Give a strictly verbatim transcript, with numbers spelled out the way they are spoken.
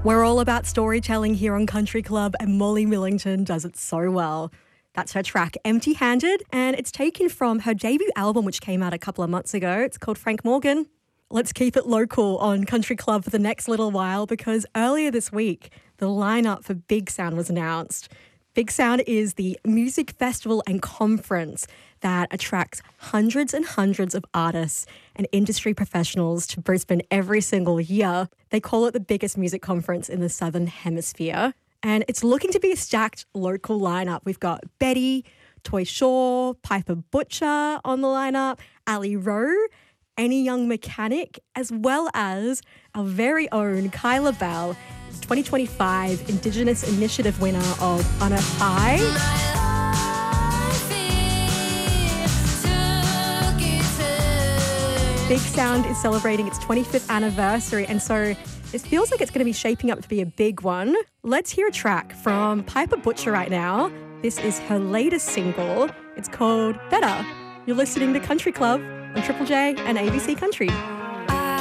We're all about storytelling here on Country Club, and Molly Millington does it so well. That's her track, Empty Handed, and it's taken from her debut album, which came out a couple of months ago. It's called Frank Morgan. Let's keep it local on Country Club for the next little while, because earlier this week, the lineup for Big Sound was announced. Big Sound is the music festival and conference that attracts hundreds and hundreds of artists and industry professionals to Brisbane every single year. They call it the biggest music conference in the Southern Hemisphere. And it's looking to be a stacked local lineup. We've got Betty, Toy Shaw, Piper Butcher on the lineup, Ali Rowe, Any Young Mechanic, as well as our very own Kyla Bell, twenty twenty-five Indigenous Initiative winner of On Earth High. Big Sound is celebrating its twenty-fifth anniversary, and so it feels like it's going to be shaping up to be a big one. Let's hear a track from Piper Butcher right now. This is her latest single. It's called Better. You're listening to Country Club on Triple J and A B C Country.